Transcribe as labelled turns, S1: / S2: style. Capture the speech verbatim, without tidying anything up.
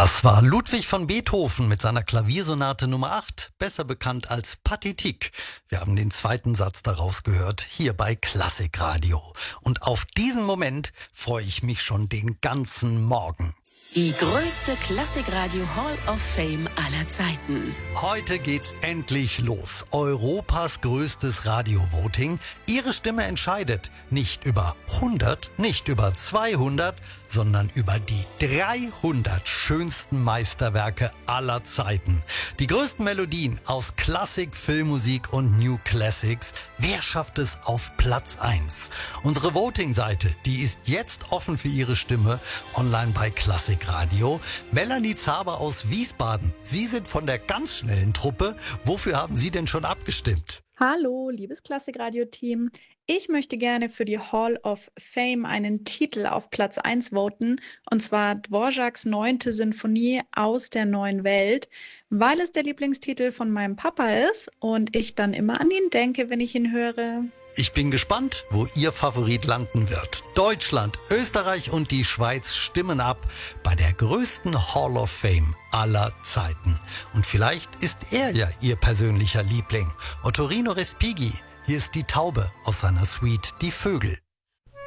S1: Das war Ludwig van Beethoven mit seiner Klaviersonate Nummer acht, besser bekannt als Pathétique. Wir haben den zweiten Satz daraus gehört, hier bei Klassikradio. Und auf diesen Moment freue ich mich schon den ganzen Morgen.
S2: Die größte Klassikradio Hall of Fame aller Zeiten.
S1: Heute geht's endlich los. Europas größtes Radio-Voting. Ihre Stimme entscheidet nicht über hundert, nicht über zweihundert, sondern über die dreihundert schönsten Meisterwerke aller Zeiten. Die größten Melodien aus Klassik, Filmmusik und New Classics. Wer schafft es auf Platz eins? Unsere Voting-Seite, die ist jetzt offen für Ihre Stimme, online bei Klassikradio. Melanie Zaber aus Wiesbaden, Sie sind von der ganz schnellen Truppe. Wofür haben Sie denn schon abgestimmt?
S3: Hallo, liebes Klassikradio-Team. Ich möchte gerne für die Hall of Fame einen Titel auf Platz eins voten, und zwar Dvořáks neunte Sinfonie aus der neuen Welt, weil es der Lieblingstitel von meinem Papa ist und ich dann immer an ihn denke, wenn ich ihn höre.
S1: Ich bin gespannt, wo Ihr Favorit landen wird. Deutschland, Österreich und die Schweiz stimmen ab bei der größten Hall of Fame aller Zeiten. Und vielleicht ist er ja Ihr persönlicher Liebling. Ottorino Respighi, hier ist die Taube aus seiner Suite Die Vögel.